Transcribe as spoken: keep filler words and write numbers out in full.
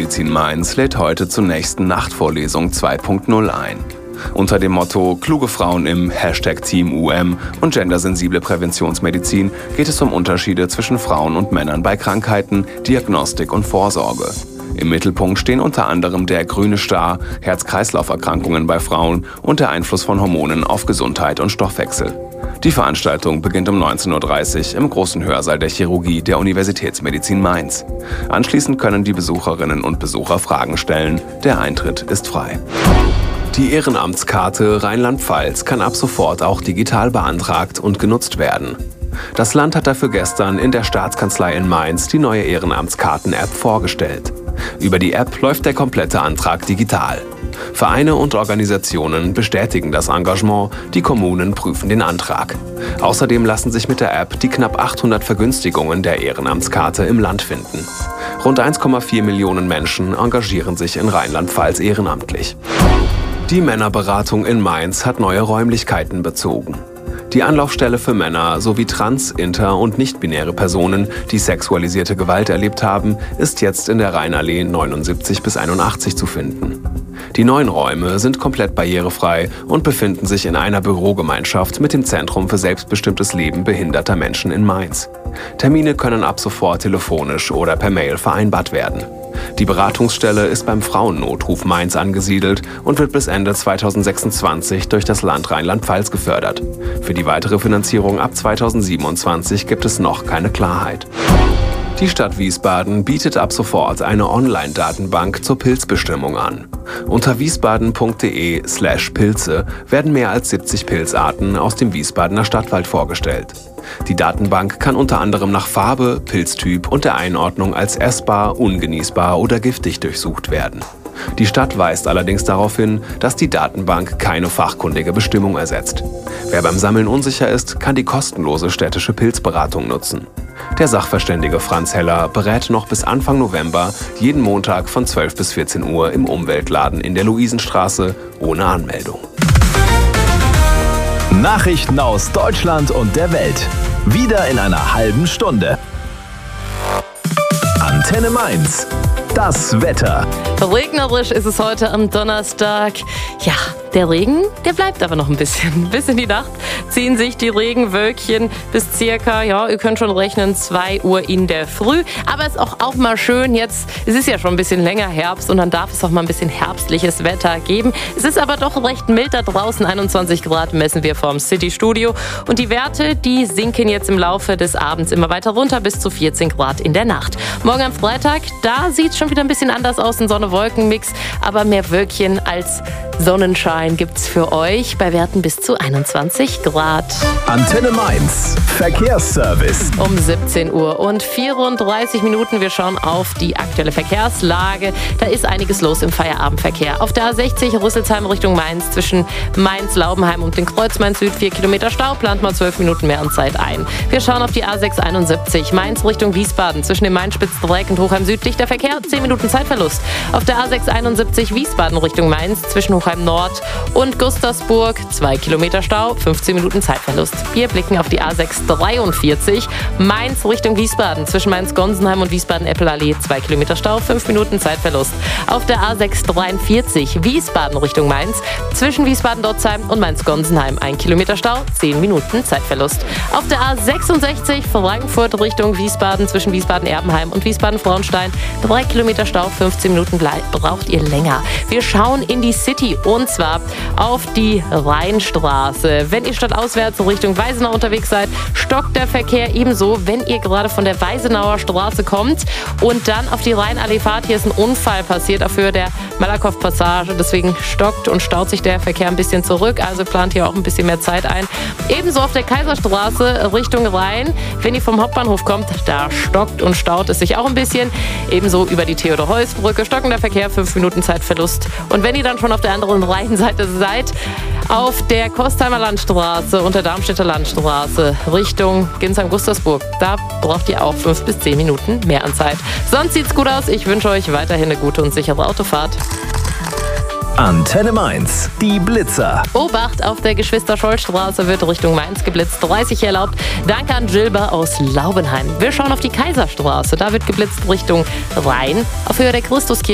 Universitätsmedizin Mainz lädt heute zur nächsten Nachtvorlesung zwei Punkt null ein. Unter dem Motto »Kluge Frauen im Hashtag Team U M« und gendersensible Präventionsmedizin geht es um Unterschiede zwischen Frauen und Männern bei Krankheiten, Diagnostik und Vorsorge. Im Mittelpunkt stehen unter anderem der grüne Star, Herz-Kreislauf-Erkrankungen bei Frauen und der Einfluss von Hormonen auf Gesundheit und Stoffwechsel. Die Veranstaltung beginnt um neunzehn Uhr dreißig im großen Hörsaal der Chirurgie der Universitätsmedizin Mainz. Anschließend können die Besucherinnen und Besucher Fragen stellen. Der Eintritt ist frei. Die Ehrenamtskarte Rheinland-Pfalz kann ab sofort auch digital beantragt und genutzt werden. Das Land hat dafür gestern in der Staatskanzlei in Mainz die neue Ehrenamtskarten-App vorgestellt. Über die App läuft der komplette Antrag digital. Vereine und Organisationen bestätigen das Engagement, die Kommunen prüfen den Antrag. Außerdem lassen sich mit der App die knapp achthundert Vergünstigungen der Ehrenamtskarte im Land finden. Rund eins Komma vier Millionen Menschen engagieren sich in Rheinland-Pfalz ehrenamtlich. Die Männerberatung in Mainz hat neue Räumlichkeiten bezogen. Die Anlaufstelle für Männer sowie trans-, inter- und nicht-binäre Personen, die sexualisierte Gewalt erlebt haben, ist jetzt in der Rheinallee neunundsiebzig bis einundachtzig zu finden. Die neuen Räume sind komplett barrierefrei und befinden sich in einer Bürogemeinschaft mit dem Zentrum für selbstbestimmtes Leben behinderter Menschen in Mainz. Termine können ab sofort telefonisch oder per Mail vereinbart werden. Die Beratungsstelle ist beim Frauennotruf Mainz angesiedelt und wird bis Ende zweitausendsechsundzwanzig durch das Land Rheinland-Pfalz gefördert. Für die weitere Finanzierung ab zweitausendsiebenundzwanzig gibt es noch keine Klarheit. Die Stadt Wiesbaden bietet ab sofort eine Online-Datenbank zur Pilzbestimmung an. Unter wiesbaden punkt de slash Pilze werden mehr als siebzig Pilzarten aus dem Wiesbadener Stadtwald vorgestellt. Die Datenbank kann unter anderem nach Farbe, Pilztyp und der Einordnung als essbar, ungenießbar oder giftig durchsucht werden. Die Stadt weist allerdings darauf hin, dass die Datenbank keine fachkundige Bestimmung ersetzt. Wer beim Sammeln unsicher ist, kann die kostenlose städtische Pilzberatung nutzen. Der Sachverständige Franz Heller berät noch bis Anfang November jeden Montag von zwölf bis vierzehn Uhr im Umweltladen in der Luisenstraße ohne Anmeldung. Nachrichten aus Deutschland und der Welt. Wieder in einer halben Stunde. Antenne Mainz. Das Wetter. Regnerisch ist es heute am Donnerstag. Ja, der Regen, der bleibt aber noch ein bisschen. Bis in die Nacht ziehen sich die Regenwölkchen bis circa, ja, ihr könnt schon rechnen, zwei Uhr in der Früh. Aber es ist auch, auch mal schön jetzt, es ist ja schon ein bisschen länger Herbst und dann darf es auch mal ein bisschen herbstliches Wetter geben. Es ist aber doch recht mild da draußen, einundzwanzig Grad messen wir vom City Studio. Und die Werte, die sinken jetzt im Laufe des Abends immer weiter runter bis zu vierzehn Grad in der Nacht. Morgen am Freitag, da sieht es schon wieder ein bisschen anders aus, ein Sonne-Wolken-Mix, aber mehr Wölkchen als Sonnenschein gibt's für euch bei Werten bis zu einundzwanzig Grad. Antenne Mainz. Verkehrsservice. Um siebzehn Uhr und vierunddreißig Minuten. Wir schauen auf die aktuelle Verkehrslage. Da ist einiges los im Feierabendverkehr. Auf der A sechzig Rüsselsheim Richtung Mainz zwischen Mainz-Laubenheim und den Kreuz Mainz Süd vier Kilometer Stau. Plant mal zwölf Minuten mehr an Zeit ein. Wir schauen auf die A sechs einundsiebzig Mainz Richtung Wiesbaden zwischen dem Main-Spitz-Dreieck und Hochheim Süd dichter Verkehr. zehn Minuten Zeitverlust. Auf der A sechs einundsiebzig Wiesbaden Richtung Mainz zwischen Hochheim Nord und Gustavsburg zwei Kilometer Stau, fünfzehn Minuten Zeitverlust. Wir blicken auf die A sechs dreiundvierzig Mainz Richtung Wiesbaden zwischen Mainz-Gonsenheim und Wiesbaden-Eppelallee zwei Kilometer Stau, fünf Minuten Zeitverlust. Auf der A sechs dreiundvierzig Wiesbaden Richtung Mainz zwischen Wiesbaden-Dotzheim und Mainz-Gonsenheim ein Kilometer Stau, zehn Minuten Zeitverlust. Auf der A sechsundsechzig Frankfurt Richtung Wiesbaden zwischen Wiesbaden-Erbenheim und Wiesbaden-Frauenstein drei Kilometer Stau, fünfzehn Minuten braucht ihr länger. Wir schauen in die City und zwar auf die Rheinstraße. Wenn ihr stadtauswärts Richtung Weisenau unterwegs seid, stockt der Verkehr ebenso, wenn ihr gerade von der Weisenauer Straße kommt und dann auf die Rheinallee fahrt. Hier ist ein Unfall passiert auf Höhe der Malakow-Passage. Deswegen stockt und staut sich der Verkehr ein bisschen zurück. Also plant hier auch ein bisschen mehr Zeit ein. Ebenso auf der Kaiserstraße Richtung Rhein. Wenn ihr vom Hauptbahnhof kommt, da stockt und staut es sich auch ein bisschen. Ebenso über die Theodor-Heuss-Brücke stockender Verkehr, fünf Minuten Zeitverlust. Und wenn ihr dann schon auf der anderen Rheinseite seid, auf der Kostheimer Landstraße und der Darmstädter Landstraße Richtung Ginsheim-Gustavsburg, da braucht ihr auch fünf bis zehn Minuten mehr an Zeit. Sonst sieht's gut aus. Ich wünsche euch weiterhin eine gute und sichere Autofahrt. Antenne Mainz, die Blitzer. Obacht, auf der Geschwister-Scholl-Straße wird Richtung Mainz geblitzt. dreißig erlaubt. Danke an Gilber aus Laubenheim. Wir schauen auf die Kaiserstraße. Da wird geblitzt Richtung Rhein. Auf Höhe der Christuskirche